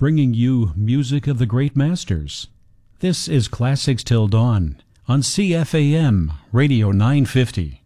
bringing you music of the great masters. This is Classics Till Dawn on CFAM Radio 950.